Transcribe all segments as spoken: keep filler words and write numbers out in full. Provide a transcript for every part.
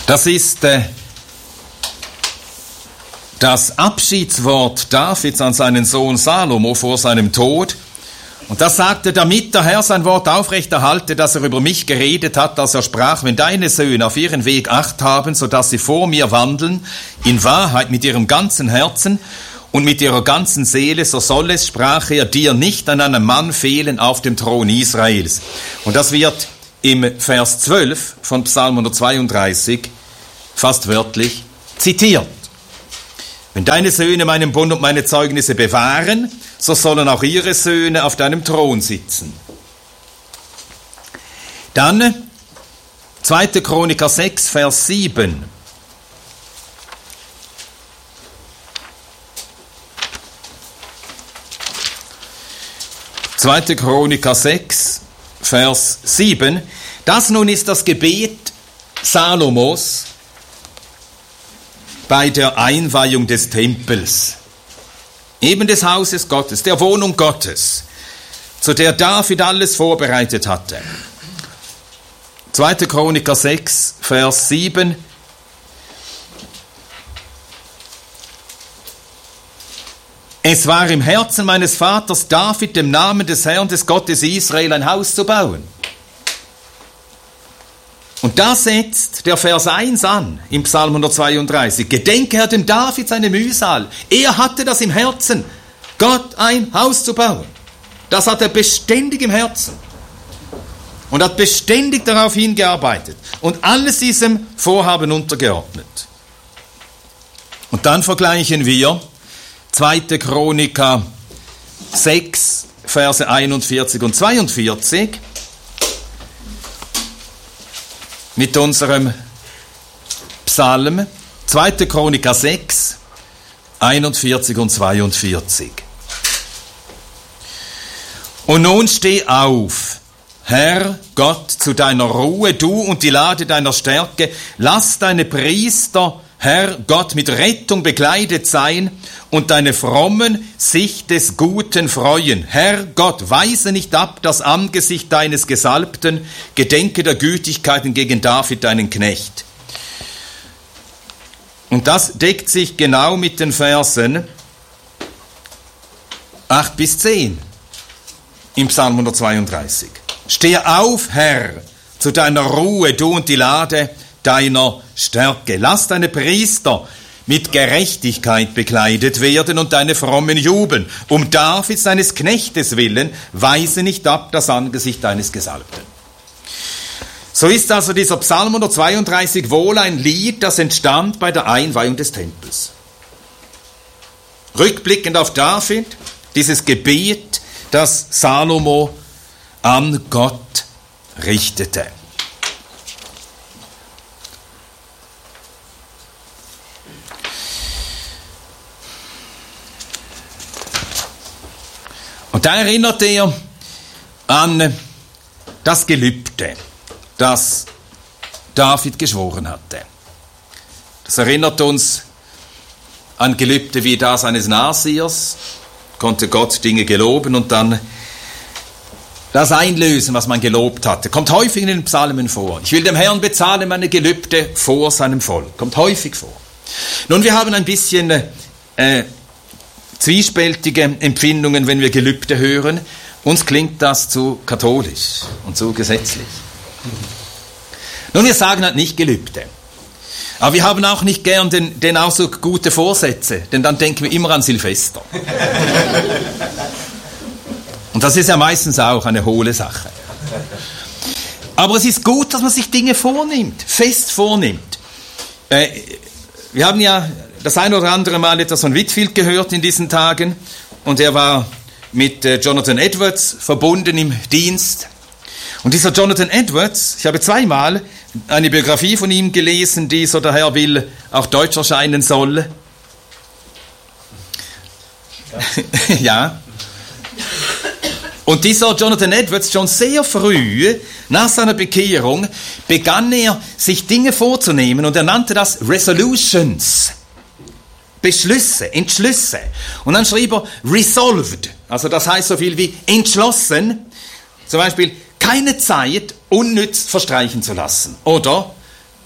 Das ist äh, das Abschiedswort Davids an seinen Sohn Salomo vor seinem Tod. Und das sagte, damit der Herr sein Wort aufrechterhalte, das er über mich geredet hat, als er sprach, wenn deine Söhne auf ihren Weg Acht haben, sodass sie vor mir wandeln, in Wahrheit mit ihrem ganzen Herzen und mit ihrer ganzen Seele, so soll es, sprach er, dir nicht an einem Mann fehlen auf dem Thron Israels. Und das wird im Vers zwölf von Psalm hundertzweiunddreißig fast wörtlich zitiert. Wenn deine Söhne meinen Bund und meine Zeugnisse bewahren, so sollen auch ihre Söhne auf deinem Thron sitzen. Dann zweiter Chroniker sechs, Vers sieben. zweiter Chroniker sechs, Vers sieben. Das nun ist das Gebet Salomos bei der Einweihung des Tempels, eben des Hauses Gottes, der Wohnung Gottes, zu der David alles vorbereitet hatte. zweiter Chroniker sechs, Vers sieben. Es war im Herzen meines Vaters David, dem Namen des Herrn, des Gottes Israel, ein Haus zu bauen. Und da setzt der Vers eins an, im Psalm hundertzweiunddreißig. Gedenke, Herr, dem David seine Mühsal. Er hatte das im Herzen, Gott ein Haus zu bauen. Das hat er beständig im Herzen. Und hat beständig darauf hingearbeitet. Und alles diesem Vorhaben untergeordnet. Und dann vergleichen wir zweiter Chroniker sechs, Verse einundvierzig und zweiundvierzig mit unserem Psalm. zweiter Chroniker sechs, einundvierzig und zweiundvierzig. Und nun steh auf, Herr Gott, zu deiner Ruhe, du und die Lade deiner Stärke. Lass deine Priester, Herr Gott, mit Rettung bekleidet sein und deine Frommen sich des Guten freuen. Herr Gott, weise nicht ab das Angesicht deines Gesalbten, gedenke der Gütigkeiten gegen David, deinen Knecht. Und das deckt sich genau mit den Versen acht bis zehn im Psalm hundertzweiunddreißig. Stehe auf, Herr, zu deiner Ruhe, du und die Lade deiner Stärke. Lass deine Priester mit Gerechtigkeit bekleidet werden und deine Frommen jubeln. Um Davids, deines Knechtes willen, weise nicht ab das Angesicht deines Gesalbten. So ist also dieser Psalm hundertzweiunddreißig wohl ein Lied, das entstand bei der Einweihung des Tempels. Rückblickend auf David, dieses Gebet, das Salomo an Gott richtete. Und da erinnert er an das Gelübde, das David geschworen hatte. Das erinnert uns an Gelübde wie das eines Nasirs, konnte Gott Dinge geloben und dann das einlösen, was man gelobt hatte. Kommt häufig in den Psalmen vor. Ich will dem Herrn bezahlen meine Gelübde vor seinem Volk. Kommt häufig vor. Nun, wir haben ein bisschen äh, zwiespältige Empfindungen, wenn wir Gelübde hören. Uns klingt das zu katholisch und zu gesetzlich. Nun, wir sagen halt nicht Gelübde. Aber wir haben auch nicht gern den, den Ausdruck gute Vorsätze, denn dann denken wir immer an Silvester. Und das ist ja meistens auch eine hohle Sache. Aber es ist gut, dass man sich Dinge vornimmt, fest vornimmt. Äh, wir haben ja das ein oder andere Mal etwas von Whitefield gehört in diesen Tagen. Und er war mit äh, Jonathan Edwards verbunden im Dienst. Und dieser Jonathan Edwards, ich habe zweimal eine Biografie von ihm gelesen, die, so der Herr will, auch deutsch erscheinen soll. Ja. Ja. Und dieser Jonathan Edwards, schon sehr früh nach seiner Bekehrung, begann er, sich Dinge vorzunehmen und er nannte das Resolutions. Beschlüsse, Entschlüsse. Und dann schrieb er resolved, also das heißt so viel wie entschlossen, zum Beispiel keine Zeit unnütz verstreichen zu lassen oder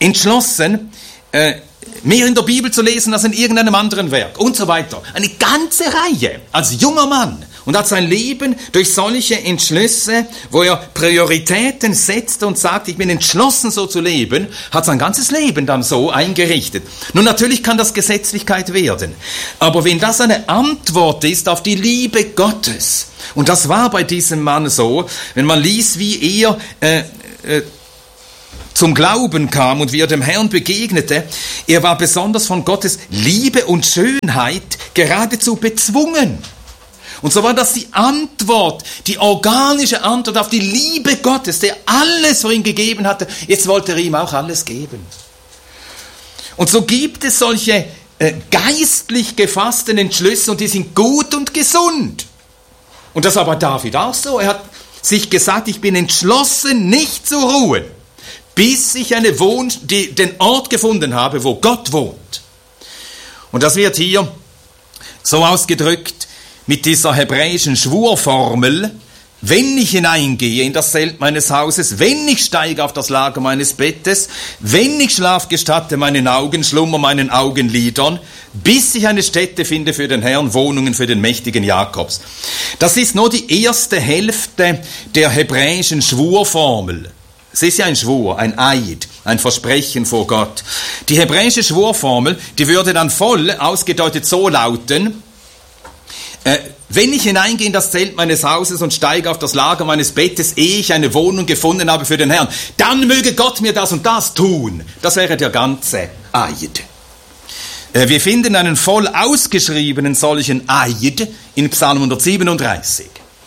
entschlossen, äh, mehr in der Bibel zu lesen als in irgendeinem anderen Werk und so weiter. Eine ganze Reihe als junger Mann und hat sein Leben durch solche Entschlüsse, wo er Prioritäten setzt und sagt, ich bin entschlossen so zu leben, hat sein ganzes Leben dann so eingerichtet. Nun, natürlich kann das Gesetzlichkeit werden, aber wenn das eine Antwort ist auf die Liebe Gottes, und das war bei diesem Mann so, wenn man liest, wie er äh, äh, zum Glauben kam und wie er dem Herrn begegnete, er war besonders von Gottes Liebe und Schönheit geradezu bezwungen. Und so war das die Antwort, die organische Antwort auf die Liebe Gottes, der alles für ihn gegeben hatte. Jetzt wollte er ihm auch alles geben. Und so gibt es solche äh, geistlich gefassten Entschlüsse und die sind gut und gesund. Und das war bei David auch so. Er hat sich gesagt, ich bin entschlossen, nicht zu ruhen, bis ich eine Wohn- die, den Ort gefunden habe, wo Gott wohnt. Und das wird hier so ausgedrückt mit dieser hebräischen Schwurformel, wenn ich hineingehe in das Zelt meines Hauses, wenn ich steige auf das Lager meines Bettes, wenn ich Schlaf gestatte meinen Augen, Schlummer meinen Augenlidern, bis ich eine Stätte finde für den Herrn, Wohnungen für den mächtigen Jakobs. Das ist nur die erste Hälfte der hebräischen Schwurformel. Es ist ja ein Schwur, ein Eid, ein Versprechen vor Gott. Die hebräische Schwurformel, die würde dann voll ausgedeutet so lauten, äh, wenn ich hineingehe in das Zelt meines Hauses und steige auf das Lager meines Bettes, ehe ich eine Wohnung gefunden habe für den Herrn, dann möge Gott mir das und das tun. Das wäre der ganze Eid. Äh, wir finden einen voll ausgeschriebenen solchen Eid in Psalm hundertsiebenunddreißig.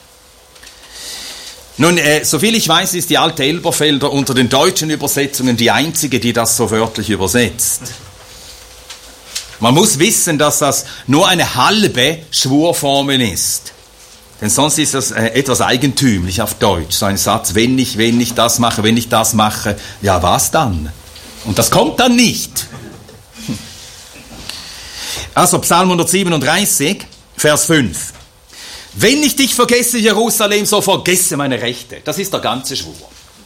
Nun, äh, soviel ich weiß, ist die alte Elberfelder unter den deutschen Übersetzungen die einzige, die das so wörtlich übersetzt. Man muss wissen, dass das nur eine halbe Schwurformel ist. Denn sonst ist das äh, etwas eigentümlich auf Deutsch. So ein Satz, wenn ich, wenn ich das mache, wenn ich das mache, ja, was dann? Und das kommt dann nicht. Also Psalm hundertsiebenunddreißig, Vers fünf. Wenn ich dich vergesse, Jerusalem, so vergesse meine Rechte. Das ist der ganze Schwur.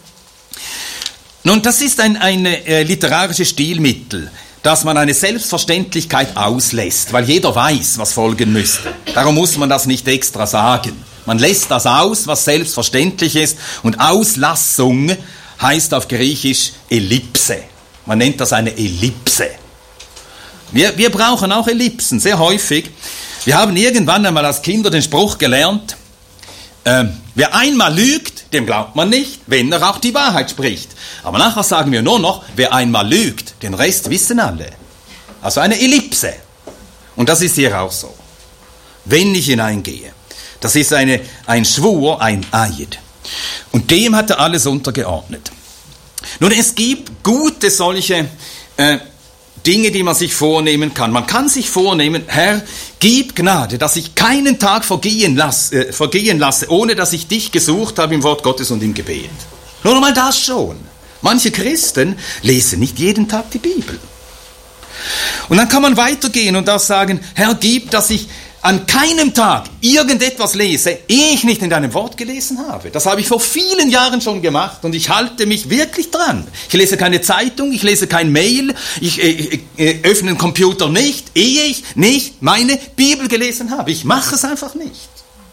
Nun, das ist ein, ein äh, literarisches Stilmittel, dass man eine Selbstverständlichkeit auslässt, weil jeder weiß, was folgen müsste. Darum muss man das nicht extra sagen. Man lässt das aus, was selbstverständlich ist, und Auslassung heißt auf Griechisch Ellipse. Man nennt das eine Ellipse. Wir, wir brauchen auch Ellipsen, sehr häufig. Wir haben irgendwann einmal als Kinder den Spruch gelernt, äh, wer einmal lügt, dem glaubt man nicht, wenn er auch die Wahrheit spricht. Aber nachher sagen wir nur noch, wer einmal lügt, den Rest wissen alle. Also eine Ellipse. Und das ist hier auch so. Wenn ich hineingehe. Das ist eine, ein Schwur, ein Eid. Und dem hat er alles untergeordnet. Nun, es gibt gute solche äh, Dinge, die man sich vornehmen kann. Man kann sich vornehmen, Herr, gib Gnade, dass ich keinen Tag vergehen lasse, äh, vergehen lasse, ohne dass ich dich gesucht habe im Wort Gottes und im Gebet. Nur noch mal das schon. Manche Christen lesen nicht jeden Tag die Bibel. Und dann kann man weitergehen und auch sagen, Herr, gib, dass ich an keinem Tag irgendetwas lese, ehe ich nicht in deinem Wort gelesen habe. Das habe ich vor vielen Jahren schon gemacht und ich halte mich wirklich dran. Ich lese keine Zeitung, ich lese kein Mail, ich äh, äh, öffne den Computer nicht, ehe ich nicht meine Bibel gelesen habe. Ich mache es einfach nicht.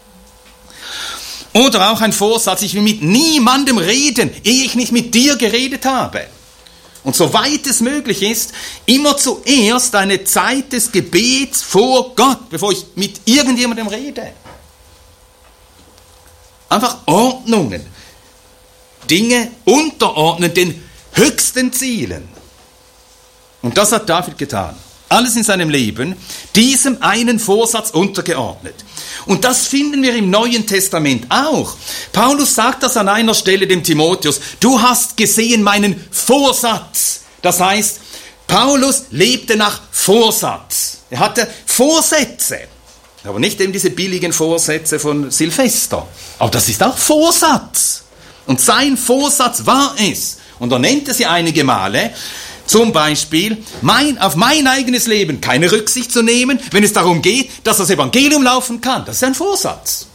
Oder auch ein Vorsatz, ich will mit niemandem reden, ehe ich nicht mit dir geredet habe. Und soweit es möglich ist, immer zuerst eine Zeit des Gebets vor Gott, bevor ich mit irgendjemandem rede. Einfach Ordnungen. Dinge unterordnen den höchsten Zielen. Und das hat David getan. Alles in seinem Leben, diesem einen Vorsatz untergeordnet. Und das finden wir im Neuen Testament auch. Paulus sagt das an einer Stelle dem Timotheus, du hast gesehen meinen Vorsatz. Das heißt, Paulus lebte nach Vorsatz. Er hatte Vorsätze, aber nicht eben diese billigen Vorsätze von Silvester. Aber das ist auch Vorsatz. Und sein Vorsatz war es, und er nennt es ja einige Male, zum Beispiel, mein, auf mein eigenes Leben keine Rücksicht zu nehmen, wenn es darum geht, dass das Evangelium laufen kann. Das ist ein Vorsatz.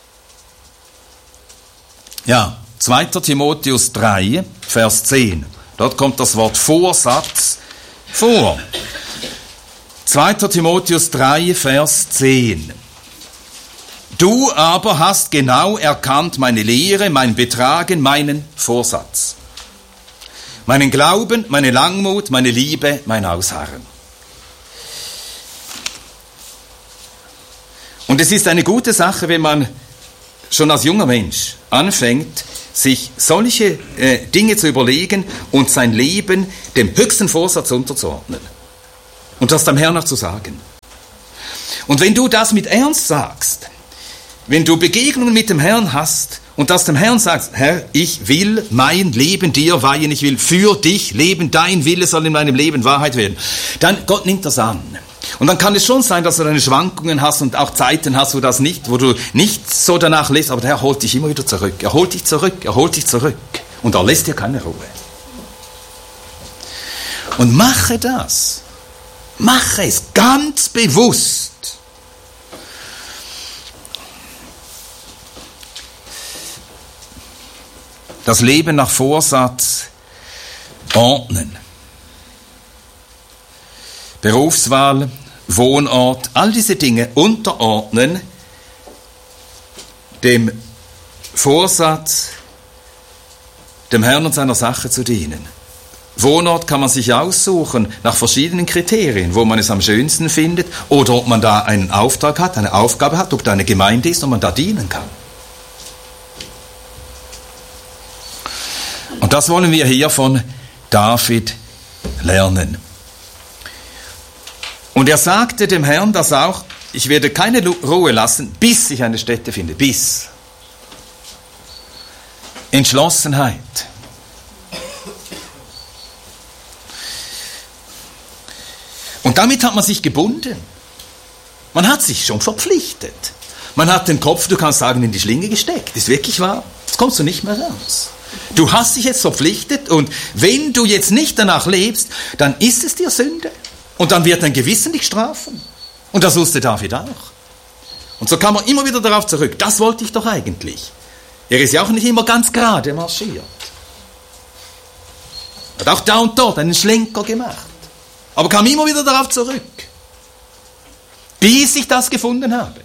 Ja, zweiter Timotheus drei, Vers zehn. Dort kommt das Wort Vorsatz vor. zweiter Timotheus drei, Vers zehn. Du aber hast genau erkannt meine Lehre, mein Betragen, meinen Vorsatz, meinen Glauben, meine Langmut, meine Liebe, mein Ausharren. Und es ist eine gute Sache, wenn man schon als junger Mensch anfängt, sich solche äh, Dinge zu überlegen und sein Leben dem höchsten Vorsatz unterzuordnen. Und das dem Herrn noch zu sagen. Und wenn du das mit Ernst sagst, wenn du Begegnungen mit dem Herrn hast und das dem Herrn sagst, Herr, ich will mein Leben dir weihen, ich will für dich leben, dein Wille soll in meinem Leben Wahrheit werden, dann Gott nimmt das an. Und dann kann es schon sein, dass du deine Schwankungen hast und auch Zeiten hast, wo, das nicht, wo du nicht so danach lässt, aber der Herr holt dich immer wieder zurück. Er holt dich zurück, er holt dich zurück. Und er lässt dir keine Ruhe. Und mache das. Mache es ganz bewusst. Das Leben nach Vorsatz ordnen. Berufswahl, Wohnort, all diese Dinge unterordnen dem Vorsatz, dem Herrn und seiner Sache zu dienen. Wohnort kann man sich aussuchen nach verschiedenen Kriterien, wo man es am schönsten findet oder ob man da einen Auftrag hat, eine Aufgabe hat, ob da eine Gemeinde ist und man da dienen kann. Und das wollen wir hier von David lernen. Und er sagte dem Herrn das auch, ich werde keine Ruhe lassen, bis ich eine Stätte finde, bis. Entschlossenheit. Und damit hat man sich gebunden. Man hat sich schon verpflichtet. Man hat den Kopf, du kannst sagen, in die Schlinge gesteckt. Das ist wirklich wahr. Jetzt kommst du nicht mehr raus. Du hast dich jetzt verpflichtet und wenn du jetzt nicht danach lebst, dann ist es dir Sünde. Und dann wird dein Gewissen dich strafen. Und das wusste David auch. Und so kam er immer wieder darauf zurück. Das wollte ich doch eigentlich. Er ist ja auch nicht immer ganz gerade marschiert. Hat auch da und dort einen Schlenker gemacht. Aber kam immer wieder darauf zurück. Bis ich das gefunden habe.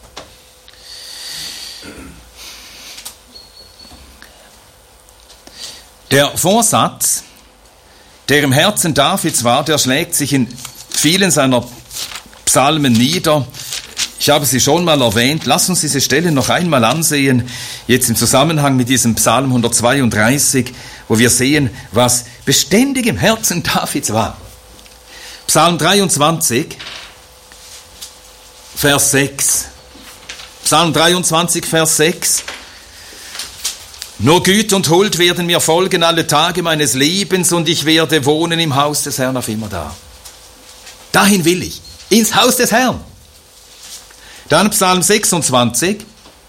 Der Vorsatz, der im Herzen Davids war, der schlägt sich in vielen seiner Psalmen nieder. Ich habe sie schon mal erwähnt. Lass uns diese Stelle noch einmal ansehen, jetzt im Zusammenhang mit diesem Psalm hundertzweiunddreißig, wo wir sehen, was beständig im Herzen Davids war. Psalm dreiundzwanzig, Vers sechs. Psalm dreiundzwanzig, Vers sechs. Nur Güte und Huld werden mir folgen alle Tage meines Lebens und ich werde wohnen im Haus des Herrn auf immer da. Dahin will ich, ins Haus des Herrn. Dann Psalm sechsundzwanzig,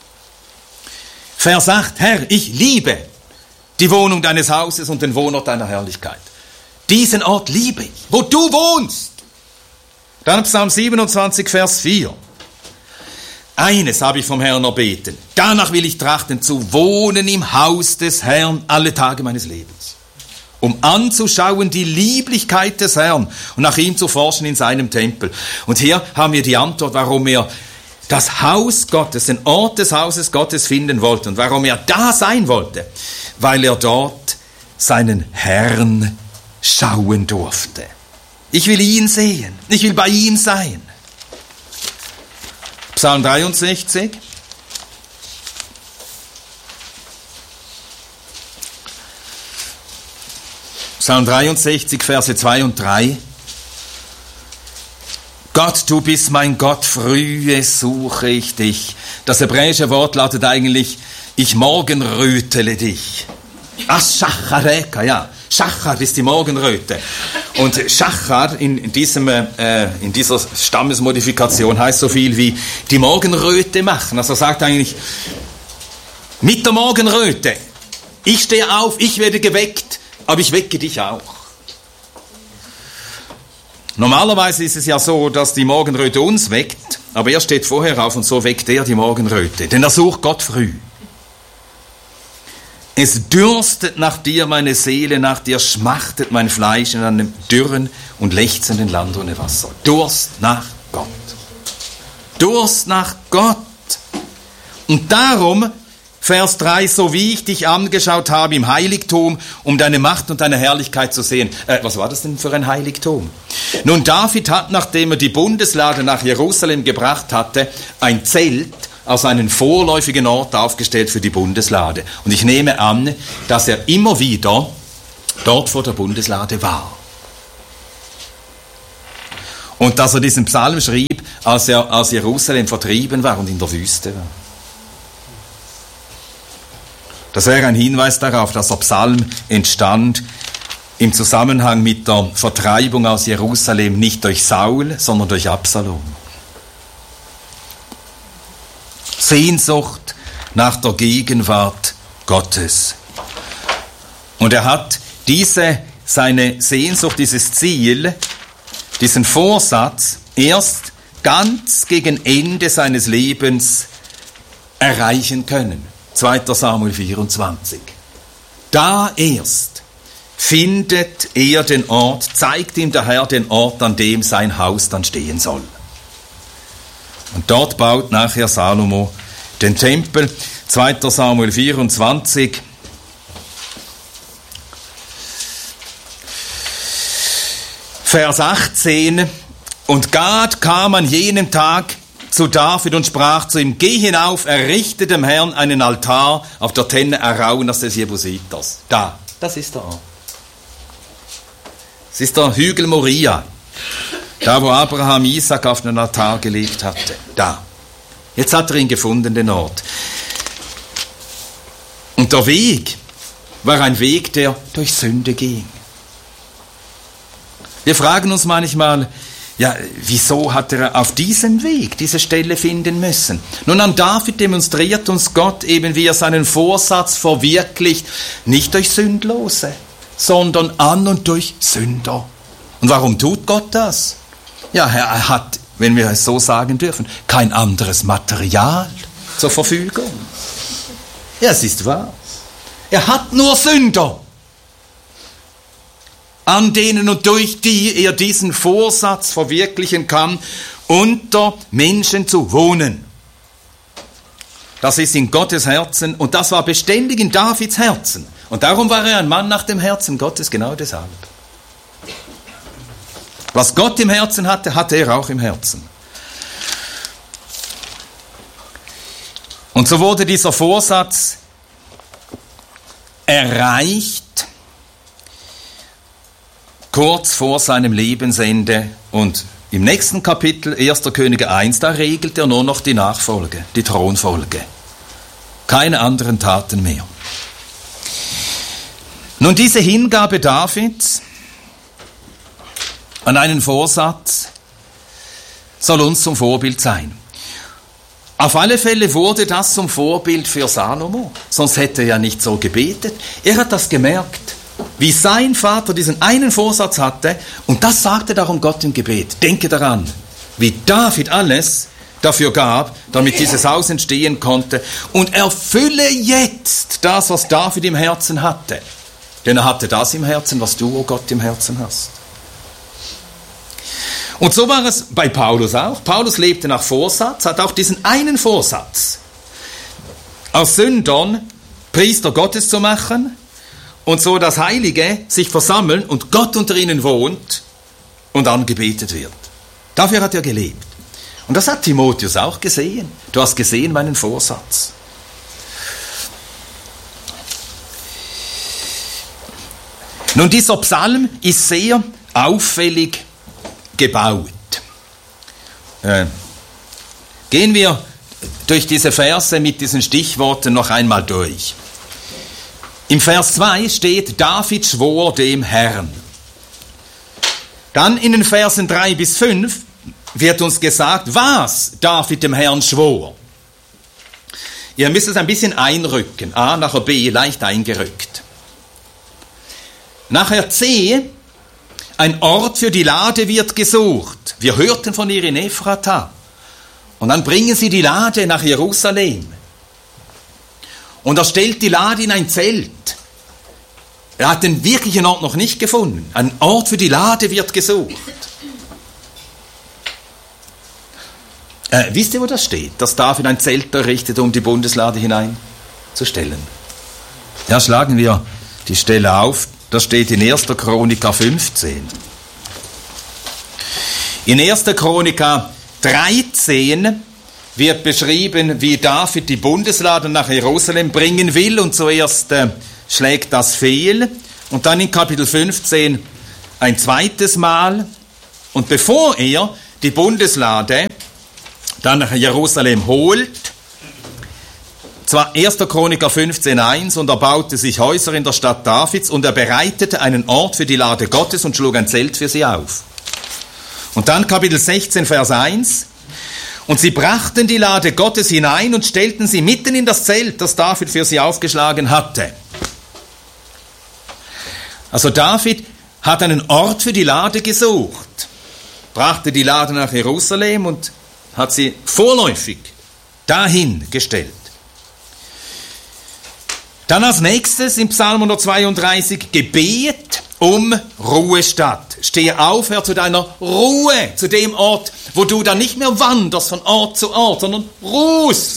Vers acht. Herr, ich liebe die Wohnung deines Hauses und den Wohnort deiner Herrlichkeit. Diesen Ort liebe ich, wo du wohnst. Dann Psalm siebenundzwanzig, Vers vier. Eines habe ich vom Herrn erbeten. Danach will ich trachten, zu wohnen im Haus des Herrn alle Tage meines Lebens. Um anzuschauen die Lieblichkeit des Herrn und nach ihm zu forschen in seinem Tempel. Und hier haben wir die Antwort, warum er das Haus Gottes, den Ort des Hauses Gottes finden wollte und warum er da sein wollte. Weil er dort seinen Herrn schauen durfte. Ich will ihn sehen. Ich will bei ihm sein. Psalm dreiundsechzig. Psalm dreiundsechzig, Verse zwei und drei. Gott, du bist mein Gott, frühe suche ich dich. Das hebräische Wort lautet eigentlich, ich morgenrötele dich. Aschachareka, ja. Schachar ist die Morgenröte. Und Schachar in, in, diesem, äh, in dieser Stammesmodifikation heißt so viel wie die Morgenröte machen. Also er sagt eigentlich, mit der Morgenröte, ich stehe auf, ich werde geweckt, aber ich wecke dich auch. Normalerweise ist es ja so, dass die Morgenröte uns weckt, aber er steht vorher auf und so weckt er die Morgenröte, denn er sucht Gott früh. Es dürstet nach dir meine Seele, nach dir schmachtet mein Fleisch in einem dürren und lechzenden Land ohne Wasser. Durst nach Gott. Durst nach Gott. Und darum, Vers drei, so wie ich dich angeschaut habe im Heiligtum, um deine Macht und deine Herrlichkeit zu sehen. Äh, was war das denn für ein Heiligtum? Nun, David hat, nachdem er die Bundeslade nach Jerusalem gebracht hatte, ein Zelt als einen vorläufigen Ort aufgestellt für die Bundeslade. Und ich nehme an, dass er immer wieder dort vor der Bundeslade war. Und dass er diesen Psalm schrieb, als er aus Jerusalem vertrieben war und in der Wüste war. Das wäre ein Hinweis darauf, dass der Psalm entstand im Zusammenhang mit der Vertreibung aus Jerusalem nicht durch Saul, sondern durch Absalom. Sehnsucht nach der Gegenwart Gottes. Und er hat diese, seine Sehnsucht, dieses Ziel, diesen Vorsatz erst ganz gegen Ende seines Lebens erreichen können. zweiter Samuel vierundzwanzig. Da erst findet er den Ort, zeigt ihm der Herr den Ort, an dem sein Haus dann stehen soll. Und dort baut nachher Salomo den Tempel. zweiter Samuel vierundzwanzig. Vers achtzehn. Und Gad kam an jenem Tag zu David und sprach zu ihm, geh hinauf, errichte dem Herrn einen Altar auf der Tenne Araunas des Jebusiters. Da, das ist der Ort. Es ist der Hügel Moria. Da, wo Abraham Isaac auf den Altar gelegt hatte. Da. Jetzt hat er ihn gefunden, den Ort. Und der Weg war ein Weg, der durch Sünde ging. Wir fragen uns manchmal, ja, wieso hat er auf diesem Weg diese Stelle finden müssen? Nun, an David demonstriert uns Gott eben, wie er seinen Vorsatz verwirklicht, nicht durch Sündlose, sondern an und durch Sünder. Und warum tut Gott das? Ja, er hat, wenn wir es so sagen dürfen, kein anderes Material zur Verfügung. Ja, es ist wahr. Er hat nur Sünder, an denen und durch die er diesen Vorsatz verwirklichen kann, unter Menschen zu wohnen. Das ist in Gottes Herzen und das war beständig in Davids Herzen. Und darum war er ein Mann nach dem Herzen Gottes, genau deshalb. Was Gott im Herzen hatte, hatte er auch im Herzen. Und so wurde dieser Vorsatz erreicht, kurz vor seinem Lebensende. Und im nächsten Kapitel, erster Könige eins, da regelt er nur noch die Nachfolge, die Thronfolge. Keine anderen Taten mehr. Nun, diese Hingabe Davids an einen Vorsatz soll uns zum Vorbild sein. Auf alle Fälle wurde das zum Vorbild für Salomo, sonst hätte er ja nicht so gebetet. Er hat das gemerkt, wie sein Vater diesen einen Vorsatz hatte, und das sagte darum Gott im Gebet. Denke daran, wie David alles dafür gab, damit dieses Haus entstehen konnte, und erfülle jetzt das, was David im Herzen hatte. Denn er hatte das im Herzen, was du, oh Gott, im Herzen hast. Und so war es bei Paulus auch. Paulus lebte nach Vorsatz, hat auch diesen einen Vorsatz, aus Sündern Priester Gottes zu machen und so das Heilige sich versammeln und Gott unter ihnen wohnt und angebetet wird. Dafür hat er gelebt. Und das hat Timotheus auch gesehen. Du hast gesehen meinen Vorsatz. Nun, dieser Psalm ist sehr auffällig gebaut. Äh, gehen wir durch diese Verse mit diesen Stichworten noch einmal durch. Im Vers zwei steht, David schwor dem Herrn. Dann in den Versen drei bis fünf wird uns gesagt, was David dem Herrn schwor. Ihr müsst es ein bisschen einrücken. A, nachher B, leicht eingerückt. Nachher C, ein Ort für die Lade wird gesucht. Wir hörten von ihr in Ephrata. Und dann bringen sie die Lade nach Jerusalem. Und er stellt die Lade in ein Zelt. Er hat den wirklichen Ort noch nicht gefunden. Ein Ort für die Lade wird gesucht. Äh, wisst ihr, wo das steht? Dass David ein Zelt errichtet, um die Bundeslade hineinzustellen. Ja, schlagen wir die Stelle auf. Das steht in erster Chronika fünfzehn. In erster Chronika dreizehn wird beschrieben, wie David die Bundeslade nach Jerusalem bringen will, und zuerst äh, schlägt das fehl, und dann in Kapitel fünfzehn ein zweites Mal, und bevor er die Bundeslade dann nach Jerusalem holt, zwar erster Chroniker fünfzehn eins, und er baute sich Häuser in der Stadt Davids, und er bereitete einen Ort für die Lade Gottes und schlug ein Zelt für sie auf. Und dann Kapitel sechzehn, Vers eins, und sie brachten die Lade Gottes hinein und stellten sie mitten in das Zelt, das David für sie aufgeschlagen hatte. Also David hat einen Ort für die Lade gesucht, brachte die Lade nach Jerusalem und hat sie vorläufig dahin gestellt. Dann als nächstes im Psalm hundertzweiunddreißig Gebet um Ruhestatt. Stehe auf, Herr, zu deiner Ruhe, zu dem Ort, wo du dann nicht mehr wanderst von Ort zu Ort, sondern ruhst.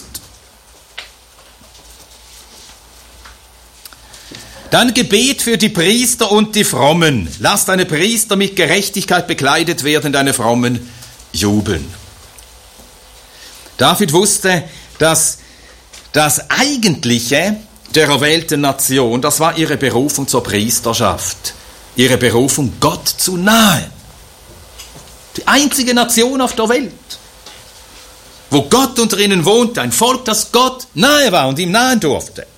Dann Gebet für die Priester und die Frommen. Lass deine Priester mit Gerechtigkeit bekleidet werden, deine Frommen jubeln. David wusste, dass das Eigentliche der erwählten Nation, das war ihre Berufung zur Priesterschaft, ihre Berufung, Gott zu nahen. Die einzige Nation auf der Welt, wo Gott unter ihnen wohnte, ein Volk, das Gott nahe war und ihm nahen durfte.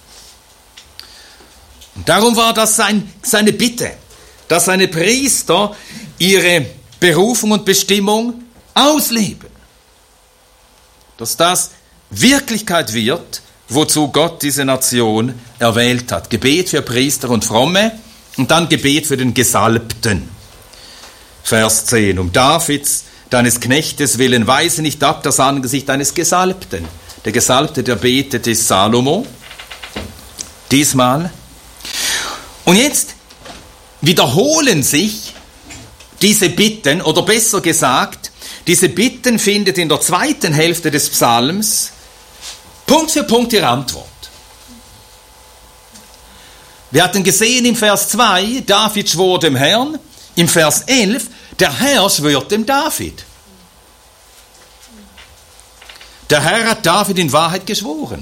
Und darum war das sein, seine Bitte, dass seine Priester ihre Berufung und Bestimmung ausleben. Dass das Wirklichkeit wird, wozu Gott diese Nation erwählt hat. Gebet für Priester und Fromme und dann Gebet für den Gesalbten. Vers zehn. Um Davids, deines Knechtes willen, weise nicht ab das Angesicht deines Gesalbten. Der Gesalbte, der betet, ist Salomo. Diesmal. Und jetzt wiederholen sich diese Bitten, oder besser gesagt, diese Bitten findet in der zweiten Hälfte des Psalms Punkt für Punkt ihre Antwort. Wir hatten gesehen im Vers zwei, David schwor dem Herrn. Im Vers elf, der Herr schwört dem David. Der Herr hat David in Wahrheit geschworen.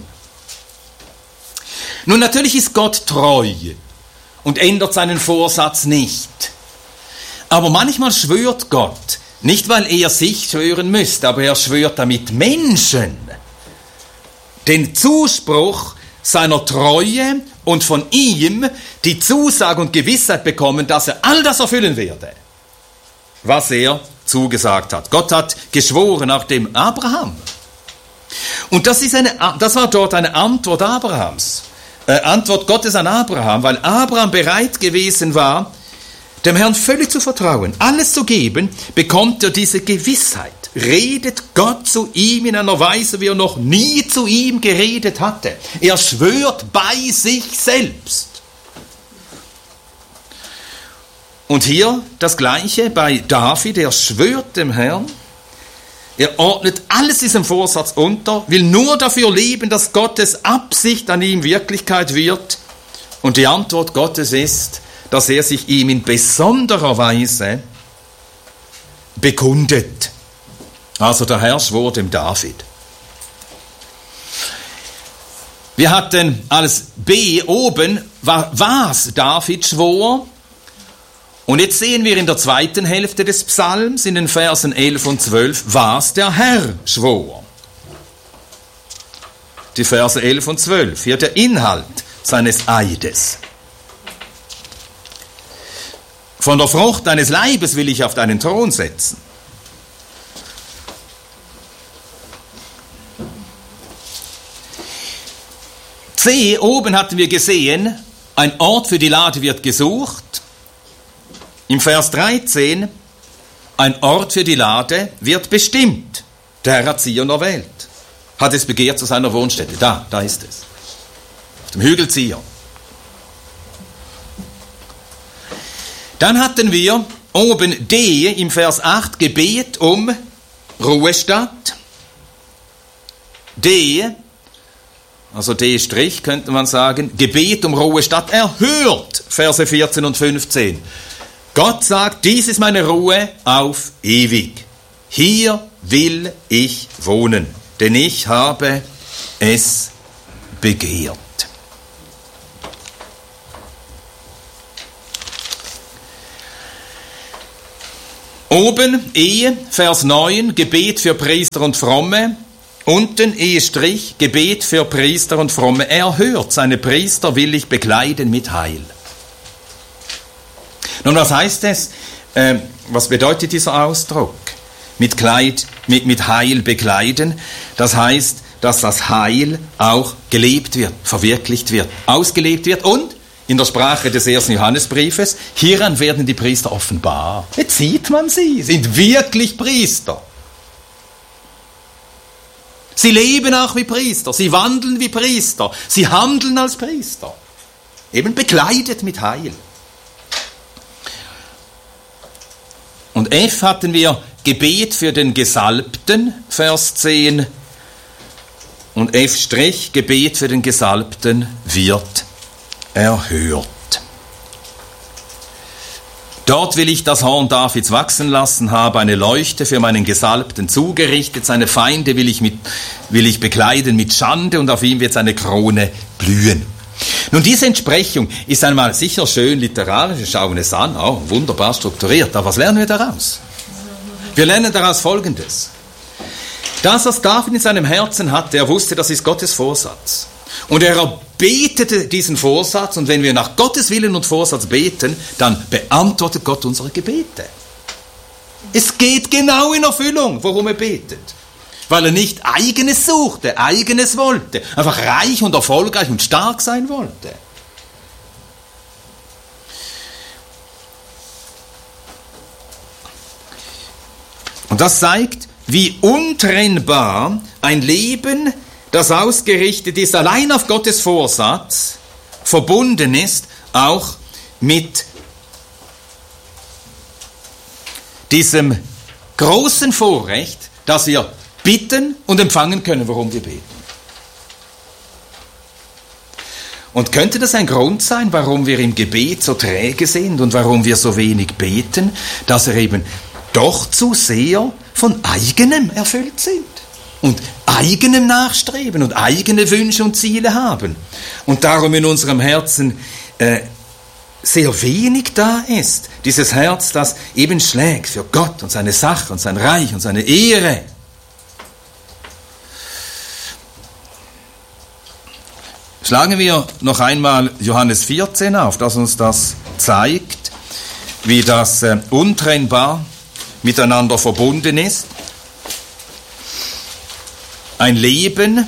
Nun, natürlich ist Gott treu und ändert seinen Vorsatz nicht. Aber manchmal schwört Gott, nicht weil er sich schwören müsste, aber er schwört damit Menschen den Zuspruch seiner Treue und von ihm die Zusage und Gewissheit bekommen, dass er all das erfüllen werde, was er zugesagt hat. Gott hat geschworen nach dem Abraham. Und das, ist eine, das war dort eine Antwort Abrahams, äh, Antwort Gottes an Abraham, weil Abraham bereit gewesen war, dem Herrn völlig zu vertrauen, alles zu geben, bekommt er diese Gewissheit. Redet Gott zu ihm in einer Weise, wie er noch nie zu ihm geredet hatte. Er schwört bei sich selbst. Und hier das Gleiche bei David, er schwört dem Herrn, er ordnet alles diesem Vorsatz unter, will nur dafür leben, dass Gottes Absicht an ihm Wirklichkeit wird. Und die Antwort Gottes ist, dass er sich ihm in besonderer Weise bekundet. Also der Herr schwor dem David. Wir hatten als B oben, was David schwor. Und jetzt sehen wir in der zweiten Hälfte des Psalms, in den Versen elf und zwölf, was der Herr schwor. Die Verse elf und zwölf, hier der Inhalt seines Eides. Von der Frucht deines Leibes will ich auf deinen Thron setzen. C, oben hatten wir gesehen, ein Ort für die Lade wird gesucht. Im Vers dreizehn, ein Ort für die Lade wird bestimmt. Der Herr hat Zion erwählt, hat es begehrt zu seiner Wohnstätte. Da, da ist es. auf dem Hügel Zion. Dann hatten wir oben D im Vers acht, Gebet um Ruhestatt. D, also D' könnte man sagen, Gebet um Ruhestatt erhört, Verse vierzehn und fünfzehn. Gott sagt, dies ist meine Ruhe auf ewig. Hier will ich wohnen, denn ich habe es begehrt. Oben Ehe, Vers neun, Gebet für Priester und Fromme. Unten Ehestrich, Gebet für Priester und Fromme. Er hört, seine Priester will ich bekleiden mit Heil. Nun, was heißt es? Äh, was bedeutet dieser Ausdruck? Mit Kleid, mit, mit Heil bekleiden. Das heißt, dass das Heil auch gelebt wird, verwirklicht wird, ausgelebt wird und in der Sprache des ersten Johannesbriefes, hieran werden die Priester offenbar. Jetzt sieht man sie, sind wirklich Priester. Sie leben auch wie Priester, sie wandeln wie Priester, sie handeln als Priester. Eben bekleidet mit Heil. Und F hatten wir Gebet für den Gesalbten, Vers zehn. Und F', Gebet für den Gesalbten wird erhört. Dort will ich das Horn Davids wachsen lassen, habe eine Leuchte für meinen Gesalbten zugerichtet, seine Feinde will ich, mit, will ich bekleiden mit Schande und auf ihm wird seine Krone blühen. Nun, diese Entsprechung ist einmal sicher schön literarisch, wir schauen es an, auch wunderbar strukturiert, aber was lernen wir daraus? Wir lernen daraus Folgendes. Das, was David in seinem Herzen hatte, er wusste, das ist Gottes Vorsatz. Und er erbetete diesen Vorsatz, und wenn wir nach Gottes Willen und Vorsatz beten, dann beantwortet Gott unsere Gebete. Es geht genau in Erfüllung, worum er betet. Weil er nicht eigenes suchte, eigenes wollte, einfach reich und erfolgreich und stark sein wollte. Und das zeigt, wie untrennbar ein Leben, das ausgerichtet ist, allein auf Gottes Vorsatz, verbunden ist, auch mit diesem großen Vorrecht, dass wir bitten und empfangen können, worum wir beten. Und könnte das ein Grund sein, warum wir im Gebet so träge sind und warum wir so wenig beten, dass wir eben doch zu sehr von eigenem erfüllt sind und eigenem nachstreben und eigene Wünsche und Ziele haben und darum in unserem Herzen äh, sehr wenig da ist. Dieses Herz, das eben schlägt für Gott und seine Sache und sein Reich und seine Ehre. Schlagen wir noch einmal Johannes vierzehn auf, das uns das zeigt, wie das äh, untrennbar miteinander verbunden ist. Ein Leben,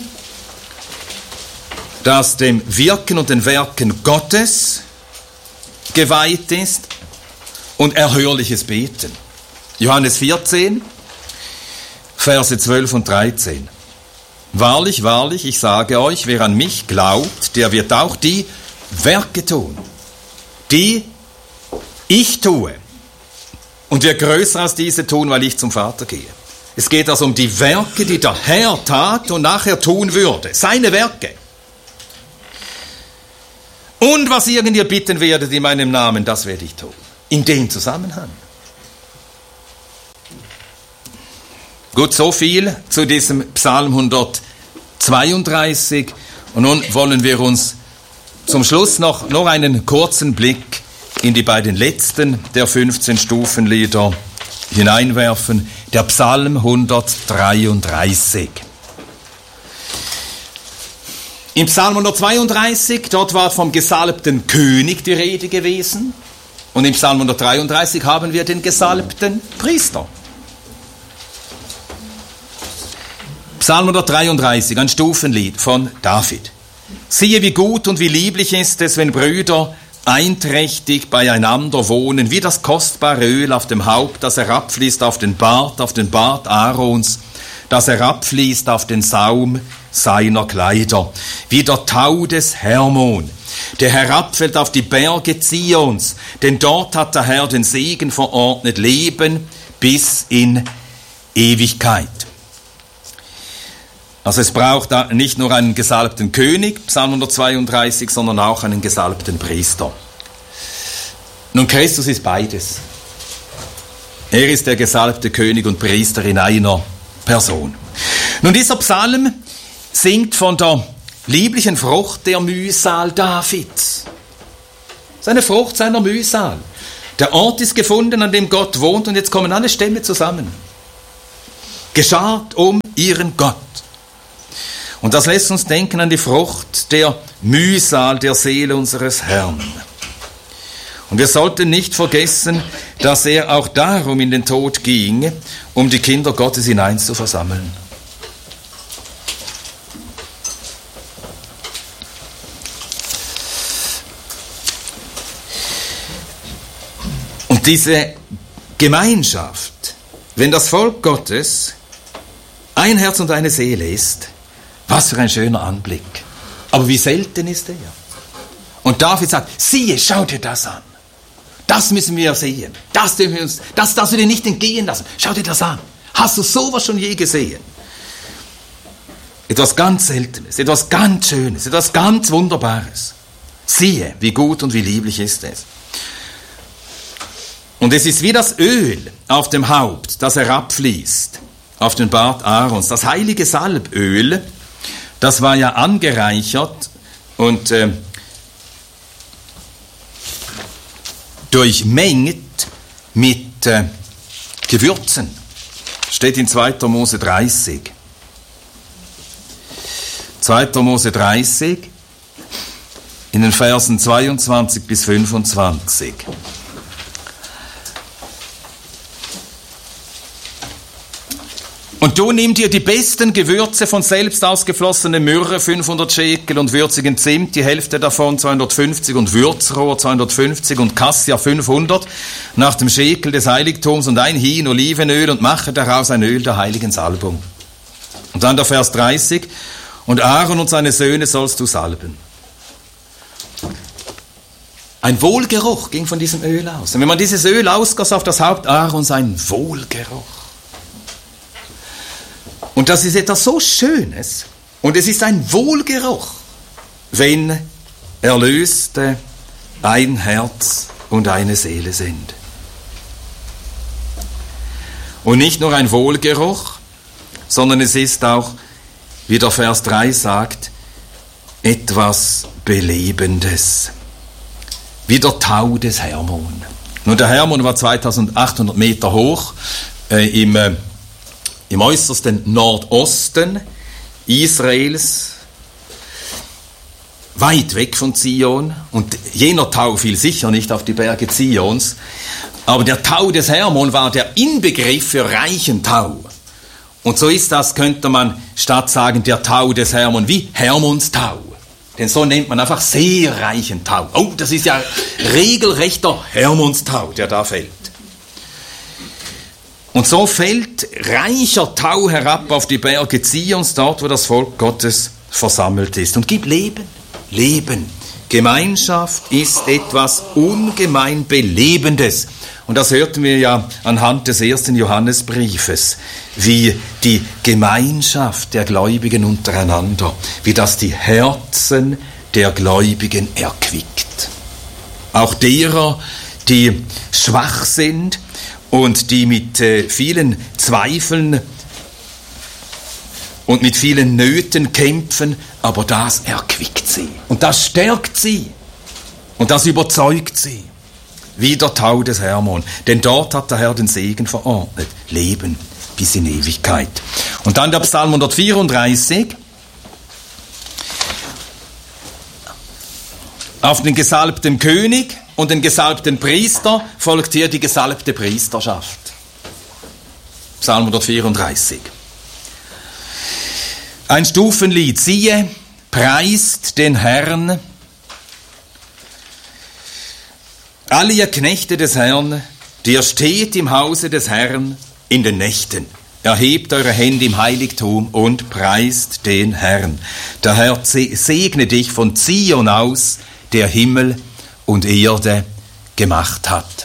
das dem Wirken und den Werken Gottes geweiht ist und erhörliches Beten. Johannes vierzehn, Verse zwölf und dreizehn. Wahrlich, wahrlich, ich sage euch, wer an mich glaubt, der wird auch die Werke tun, die ich tue. Und wird größer als diese tun, weil ich zum Vater gehe. Es geht also um die Werke, die der Herr tat und nachher tun würde. Seine Werke. Und was irgend ihr bitten werdet in meinem Namen, das werde ich tun. In dem Zusammenhang. Gut, so viel zu diesem Psalm hundertzweiunddreißig. Und nun wollen wir uns zum Schluss noch, noch einen kurzen Blick in die beiden letzten der fünfzehn Stufenlieder hineinwerfen. Der Psalm hundertdreiunddreißig. Im Psalm hundertzweiunddreißig, dort war vom gesalbten König die Rede gewesen. Und im Psalm hundertdreiunddreißig haben wir den gesalbten Priester. Psalm hundertdreiunddreißig, ein Stufenlied von David. Siehe, wie gut und wie lieblich ist es, wenn Brüder einträchtig beieinander wohnen, wie das kostbare Öl auf dem Haupt, das herabfließt auf den Bart, auf den Bart Aarons, das herabfließt auf den Saum seiner Kleider, wie der Tau des Hermon, der herabfällt auf die Berge Zions, denn dort hat der Herr den Segen verordnet, Leben bis in Ewigkeit. Also es braucht nicht nur einen gesalbten König, Psalm hundertzweiunddreißig, sondern auch einen gesalbten Priester. Nun, Christus ist beides. Er ist der gesalbte König und Priester in einer Person. Nun, dieser Psalm singt von der lieblichen Frucht der Mühsal Davids. Seine Frucht seiner Mühsal. Der Ort ist gefunden, an dem Gott wohnt, und jetzt kommen alle Stämme zusammen. Geschart um ihren Gott. Und das lässt uns denken an die Frucht der Mühsal der Seele unseres Herrn. Und wir sollten nicht vergessen, dass er auch darum in den Tod ging, um die Kinder Gottes hinein zu versammeln. Und diese Gemeinschaft, wenn das Volk Gottes ein Herz und eine Seele ist, was für ein schöner Anblick. Aber wie selten ist er? Und David sagt, siehe, schau dir das an. Das müssen wir sehen. Das, dürfen wir uns, das darfst du dir nicht entgehen lassen. Schau dir das an. Hast du sowas schon je gesehen? Etwas ganz Seltenes, etwas ganz Schönes, etwas ganz Wunderbares. Siehe, wie gut und wie lieblich ist es. Und es ist wie das Öl auf dem Haupt, das herabfließt auf den Bart Aarons. Das heilige Salböl, das war ja angereichert und äh, durchmengt mit äh, Gewürzen. Steht in zweiter Mose dreißig. zweiter Mose dreißig, in den Versen zweiundzwanzig bis fünfundzwanzig. Und du nimm dir die besten Gewürze von selbst ausgeflossene Myrrhe, fünfhundert Schekel, und würzigen Zimt, die Hälfte davon zweihundertfünfzig, und Würzrohr zweihundertfünfzig, und Kassia fünfhundert, nach dem Schekel des Heiligtums, und ein Hin Olivenöl, und mache daraus ein Öl der heiligen Salbung. Und dann der Vers dreißig, und Aaron und seine Söhne sollst du salben. Ein Wohlgeruch ging von diesem Öl aus. Und wenn man dieses Öl ausgoss auf das Haupt Aarons, ein Wohlgeruch. Und das ist etwas so Schönes, und es ist ein Wohlgeruch, wenn Erlöste ein Herz und eine Seele sind. Und nicht nur ein Wohlgeruch, sondern es ist auch, wie der Vers drei sagt, etwas Belebendes. Wie der Tau des Hermon. Nun, der Hermon war zweitausendachthundert Meter hoch, äh, im äh, im äußersten Nordosten Israels, weit weg von Zion, und jener Tau fiel sicher nicht auf die Berge Zions, aber der Tau des Hermon war der Inbegriff für reichen Tau. Und so ist das, könnte man statt sagen, der Tau des Hermon, wie Hermons Tau. Denn so nennt man einfach sehr reichen Tau. Oh, das ist ja regelrechter Hermons Tau, der da fällt. Und so fällt reicher Tau herab auf die Berge Zions, dort, wo das Volk Gottes versammelt ist, und gibt Leben. Leben. Gemeinschaft ist etwas ungemein Belebendes. Und das hörten wir ja anhand des ersten Johannesbriefes, wie die Gemeinschaft der Gläubigen untereinander, wie das die Herzen der Gläubigen erquickt. Auch derer, die schwach sind, und die mit äh, vielen Zweifeln und mit vielen Nöten kämpfen, aber das erquickt sie. Und das stärkt sie. Und das überzeugt sie. Wie der Tau des Hermon. Denn dort hat der Herr den Segen verordnet. Leben bis in Ewigkeit. Und dann der Psalm hundertvierunddreißig. Auf den gesalbten König und den gesalbten Priester folgt hier die gesalbte Priesterschaft. Psalm hundertvierunddreißig. Ein Stufenlied. Siehe, preist den Herrn, alle ihr Knechte des Herrn, die er steht im Hause des Herrn in den Nächten. erhebt eure Hände im Heiligtum und preist den Herrn. Der Herr segne dich von Zion aus, der Himmel und Erde gemacht hat.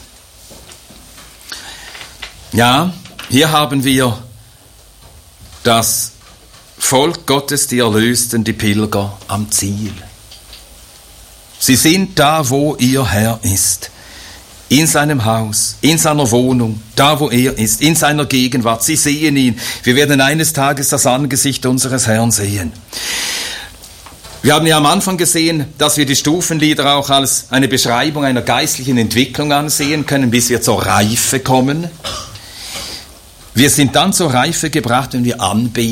Ja, hier haben wir das Volk Gottes, die Erlösten, die Pilger am Ziel. Sie sind da, wo ihr Herr ist. In seinem Haus, in seiner Wohnung, da wo er ist, in seiner Gegenwart. Sie sehen ihn. Wir werden eines Tages das Angesicht unseres Herrn sehen. Wir haben ja am Anfang gesehen, dass wir die Stufenlieder auch als eine Beschreibung einer geistlichen Entwicklung ansehen können, bis wir zur Reife kommen. Wir sind dann zur Reife gebracht, wenn wir anbeten.